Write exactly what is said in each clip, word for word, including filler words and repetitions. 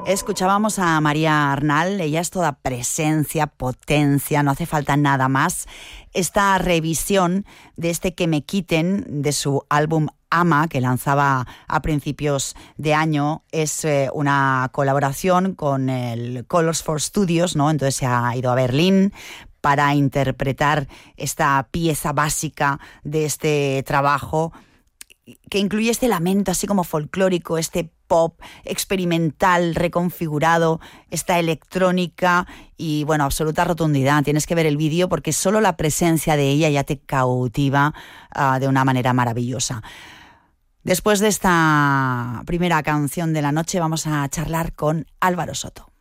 Escuchábamos a María Arnal, ella es toda presencia, potencia, no hace falta nada más. Esta revisión de este Que me quiten, de su álbum Ama, que lanzaba a principios de año, es eh, una colaboración con el Colors for Studios, ¿no? Entonces se ha ido a Berlín para interpretar esta pieza básica de este trabajo, que incluye este lamento así como folclórico, este pop experimental reconfigurado, esta electrónica y, bueno, absoluta rotundidad. Tienes que ver el vídeo porque solo la presencia de ella ya te cautiva uh, de una manera maravillosa. Después de esta primera canción de la noche vamos a charlar con Álvaro Soto.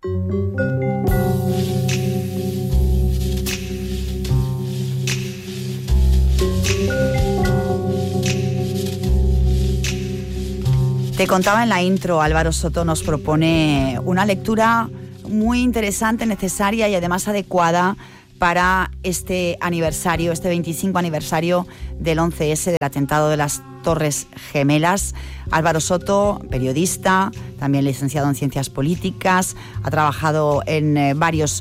Te contaba en la intro, Álvaro Soto nos propone una lectura muy interesante, necesaria y además adecuada para este aniversario, este veinticinco aniversario del once ese, del atentado de las Torres Gemelas. Álvaro Soto, periodista, también licenciado en Ciencias Políticas, ha trabajado en eh, varios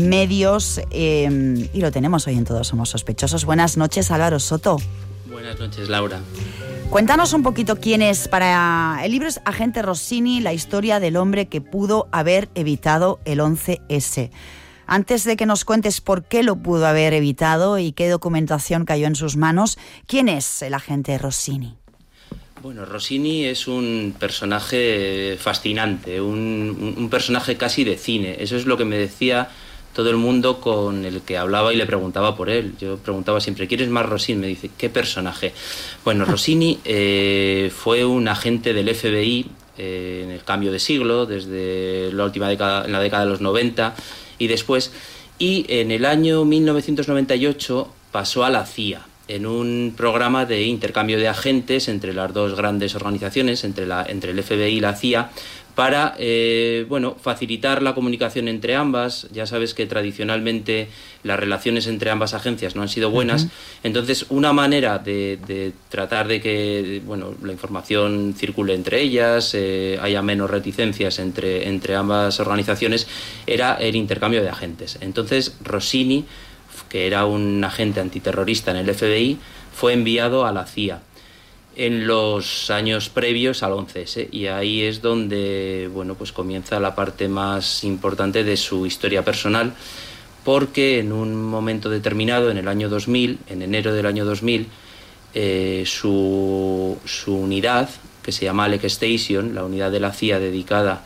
medios eh, y lo tenemos hoy en Todos Somos Sospechosos. Buenas noches, Álvaro Soto. Buenas noches, Laura. Cuéntanos un poquito quién es. Para el libro es Agente Rossini, la historia del hombre que pudo haber evitado el once ese. Antes de que nos cuentes por qué lo pudo haber evitado y qué documentación cayó en sus manos, ¿quién es el agente Rossini? Bueno, Rossini es un personaje fascinante, un, un personaje casi de cine. Eso es lo que me decía todo el mundo con el que hablaba y le preguntaba por él. Yo preguntaba siempre, ¿quién es más Rossini? Me dice, ¿qué personaje? Bueno, Rossini eh, fue un agente del F B I eh, en el cambio de siglo, desde la última década, en la década de los noventa y después, y en el año mil novecientos noventa y ocho pasó a la C I A, en un programa de intercambio de agentes entre las dos grandes organizaciones, entre, la, entre el F B I y la C I A, para eh, bueno, facilitar la comunicación entre ambas. Ya sabes que tradicionalmente las relaciones entre ambas agencias no han sido buenas. Uh-huh. Entonces, una manera de, de tratar de que bueno, la información circule entre ellas, eh, haya menos reticencias entre, entre ambas organizaciones, era el intercambio de agentes. Entonces, Rossini, que era un agente antiterrorista en el F B I, fue enviado a la C I A en los años previos al once ese, y ahí es donde bueno, pues comienza la parte más importante de su historia personal, porque en un momento determinado, en el año dos mil, en enero del año dos mil, eh, su, su unidad, que se llama Alec Station, la unidad de la C I A dedicada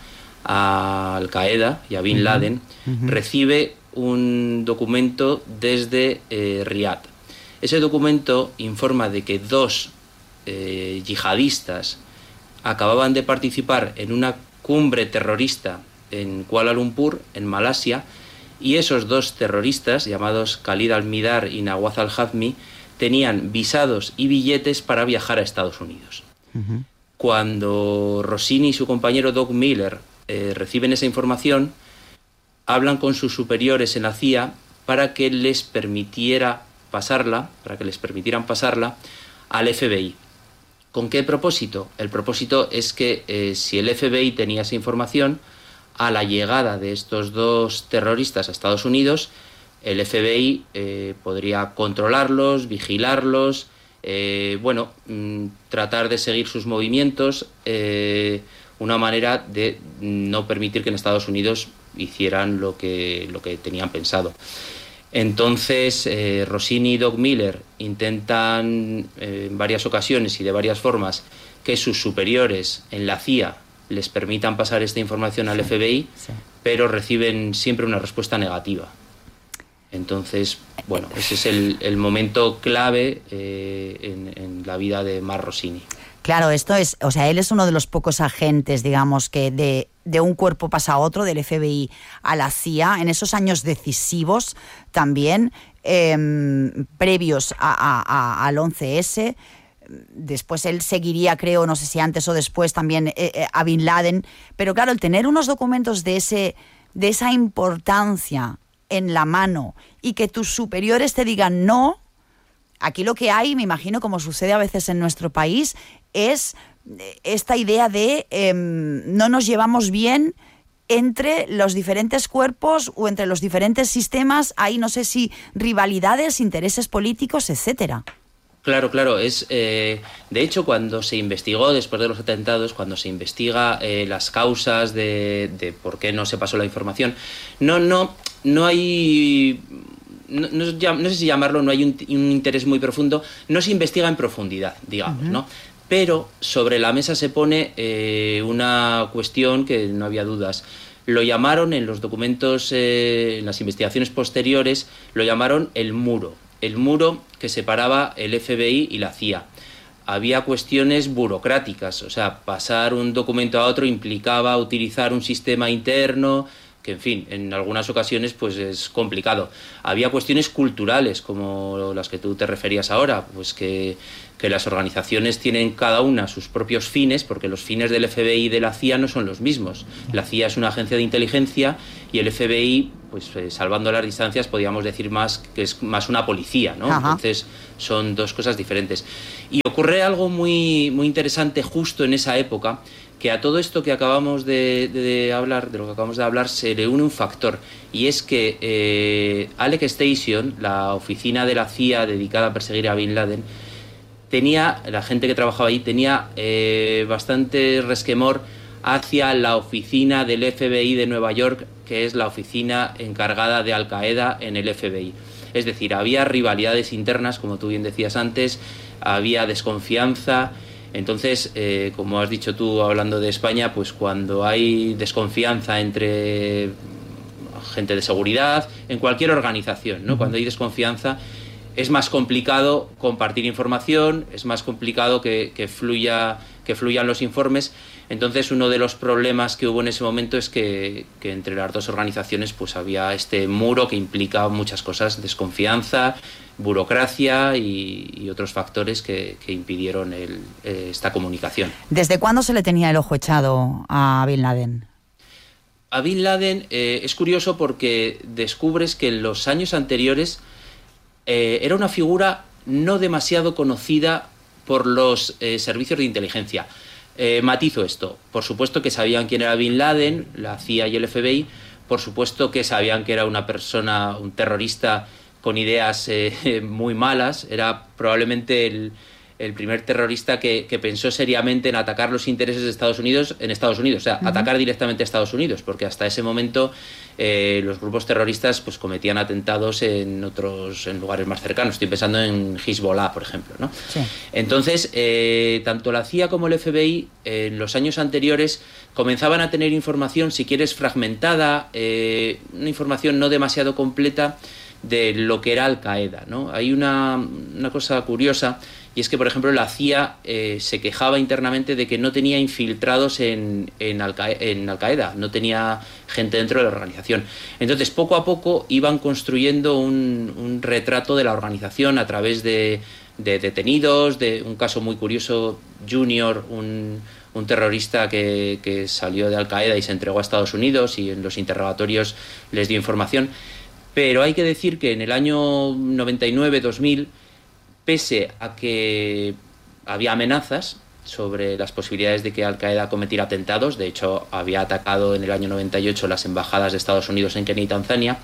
a Al Qaeda y a Bin Laden, uh-huh. recibe un documento desde eh, Riad. Ese documento informa de que dos Eh, yihadistas acababan de participar en una cumbre terrorista en Kuala Lumpur, en Malasia, y esos dos terroristas, llamados Khalid al-Midar y Nawaz al-Hazmi, tenían visados y billetes para viajar a Estados Unidos. Uh-huh. Cuando Rossini y su compañero Doug Miller eh, reciben esa información, hablan con sus superiores en la C I A para que les permitiera pasarla, para que les permitieran pasarla al F B I. ¿Con qué propósito? El propósito es que eh, si el F B I tenía esa información, a la llegada de estos dos terroristas a Estados Unidos, el F B I eh, podría controlarlos, vigilarlos, eh, bueno, mmm, tratar de seguir sus movimientos, eh, una manera de no permitir que en Estados Unidos hicieran lo que, lo que tenían pensado. Entonces, eh, Rossini y Doug Miller intentan eh, en varias ocasiones y de varias formas que sus superiores en la C I A les permitan pasar esta información al F B I, sí. pero reciben siempre una respuesta negativa. Entonces, bueno, ese es el, el momento clave eh, en, en la vida de Mark Rossini. Claro, esto es, o sea, él es uno de los pocos agentes, digamos, que de, de un cuerpo pasa a otro, del F B I a la C I A, en esos años decisivos también, eh, previos a, a, a, al once ese. Después él seguiría, creo, no sé si antes o después también eh, eh, a Bin Laden. Pero claro, el tener unos documentos de ese, de esa importancia en la mano y que tus superiores te digan no. Aquí lo que hay, me imagino, como sucede a veces en nuestro país, es esta idea de eh, no nos llevamos bien entre los diferentes cuerpos o entre los diferentes sistemas, hay no sé si rivalidades, intereses políticos, etcétera. Claro, claro. Es eh, de hecho, cuando se investigó después de los atentados, cuando se investiga eh, las causas de, de por qué no se pasó la información, no, no, no hay, no, no, no sé si llamarlo, no hay un, un interés muy profundo, no se investiga en profundidad, digamos, uh-huh. ¿no? Pero sobre la mesa se pone eh, una cuestión que no había dudas. Lo llamaron en los documentos, eh, en las investigaciones posteriores, lo llamaron el muro. El muro que separaba el F B I y la C I A. Había cuestiones burocráticas, o sea, pasar un documento a otro implicaba utilizar un sistema interno, que en fin, en algunas ocasiones pues es complicado. Había cuestiones culturales, como las que tú te referías ahora, pues que, que las organizaciones tienen cada una sus propios fines, porque los fines del F B I y de la C I A no son los mismos. La C I A es una agencia de inteligencia y el F B I, pues eh, salvando las distancias, podríamos decir más que es más una policía, ¿no? Ajá. Entonces son dos cosas diferentes. Y ocurre algo muy, muy interesante justo en esa época, que a todo esto que acabamos de, de, de hablar, de lo que acabamos de hablar, se le une un factor, y es que eh, Alec Station, la oficina de la C I A dedicada a perseguir a Bin Laden, tenía, la gente que trabajaba ahí tenía eh, bastante resquemor hacia la oficina del F B I de Nueva York, que es la oficina encargada de Al Qaeda en el F B I. Es decir, había rivalidades internas, como tú bien decías antes, había desconfianza. Entonces, eh, como has dicho tú hablando de España, pues cuando hay desconfianza entre gente de seguridad, en cualquier organización, ¿no? Cuando hay desconfianza, es más complicado compartir información, es más complicado que, que, fluya, que fluyan los informes. Entonces, uno de los problemas que hubo en ese momento es que, que entre las dos organizaciones pues había este muro que implica muchas cosas, desconfianza, burocracia y, y otros factores que, que impidieron el, eh, esta comunicación. ¿Desde cuándo se le tenía el ojo echado a Bin Laden? A Bin Laden eh, es curioso porque descubres que en los años anteriores eh, era una figura no demasiado conocida por los eh, servicios de inteligencia. Eh, matizo esto. Por supuesto que sabían quién era Bin Laden, la C I A y el F B I. Por supuesto que sabían que era una persona, un terrorista con ideas eh, muy malas. Era probablemente el, el primer terrorista que, que pensó seriamente en atacar los intereses de Estados Unidos en Estados Unidos, o sea, uh-huh. atacar directamente a Estados Unidos, porque hasta ese momento eh, los grupos terroristas pues cometían atentados en otros en lugares más cercanos. Estoy pensando en Hezbollah, por ejemplo, ¿no? Sí. Entonces, eh, tanto la C I A como el F B I eh, en los años anteriores comenzaban a tener información, si quieres, fragmentada, eh, una información no demasiado completa de lo que era Al Qaeda, ¿no? Hay una, una cosa curiosa, y es que, por ejemplo, la C I A eh, se quejaba internamente de que no tenía infiltrados en, en, Al Qaeda, en Al Qaeda, no tenía gente dentro de la organización. Entonces, poco a poco iban construyendo un, un retrato de la organización a través de, de detenidos, de un caso muy curioso, Junior, un, un terrorista que, que salió de Al Qaeda y se entregó a Estados Unidos y en los interrogatorios les dio información. Pero hay que decir que en el año noventa y nueve dos mil, pese a que había amenazas sobre las posibilidades de que Al Qaeda cometiera atentados, de hecho había atacado en el año noventa y ocho las embajadas de Estados Unidos en Kenia y Tanzania,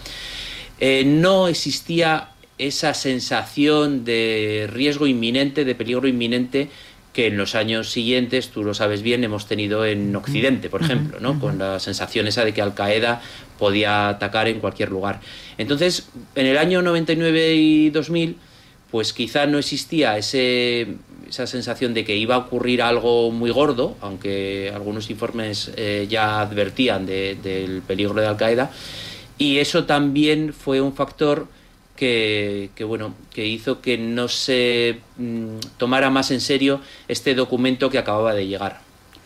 eh, no existía esa sensación de riesgo inminente, de peligro inminente, que en los años siguientes, tú lo sabes bien, hemos tenido en Occidente, por ejemplo, ¿no? Con la sensación esa de que Al Qaeda podía atacar en cualquier lugar. Entonces, en el año noventa y nueve y dos mil, pues quizá no existía ese, esa sensación de que iba a ocurrir algo muy gordo, aunque algunos informes eh, ya advertían de, del peligro de Al Qaeda, y eso también fue un factor Que, que bueno, que hizo que no se mm, tomara más en serio este documento que acababa de llegar.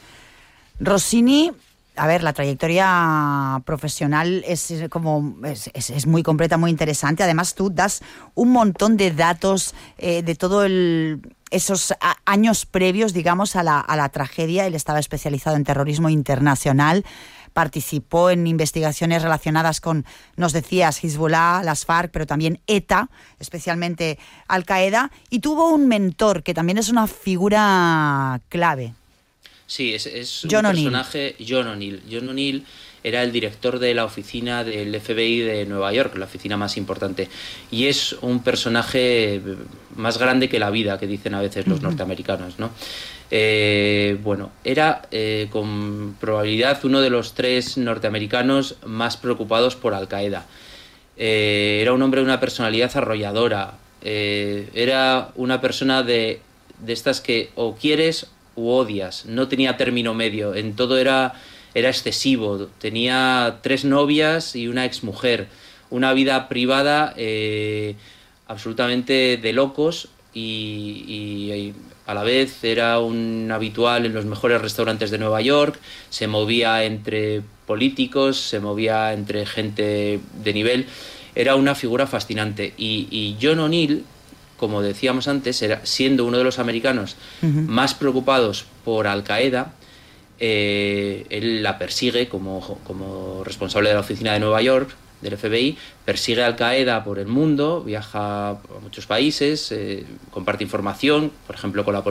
Rossini, a ver, la trayectoria profesional es como es, es, es muy completa, muy interesante. Además, tú das un montón de datos eh, de todo el esos a, años previos, digamos, a la, a la tragedia. Él estaba especializado en terrorismo internacional. Participó en investigaciones relacionadas con, nos decías, Hezbollah, las FARC, pero también ETA, especialmente Al Qaeda, y tuvo un mentor que también es una figura clave. Sí, es, es John un personaje, John O'Neill. John O'Neill era el director de la oficina del F B I de Nueva York, la oficina más importante. Y es un personaje más grande que la vida, que dicen a veces los uh-huh. norteamericanos, ¿no? Eh, bueno, era eh, con probabilidad uno de los tres norteamericanos más preocupados por Al-Qaeda. Eh, era un hombre de una personalidad arrolladora. Eh, era una persona de, de estas que o quieres u odias. No tenía término medio. En todo era, era excesivo. Tenía tres novias y una exmujer. Una vida privada eh, absolutamente de locos y... y, y a la vez era un habitual en los mejores restaurantes de Nueva York, se movía entre políticos, se movía entre gente de nivel, era una figura fascinante. Y, y John O'Neill, como decíamos antes, era, siendo uno de los americanos uh-huh. más preocupados por Al-Qaeda, eh, él la persigue como, como responsable de la oficina de Nueva York, del F B I, persigue a Al-Qaeda por el mundo, viaja a muchos países, eh, comparte información, por ejemplo, con la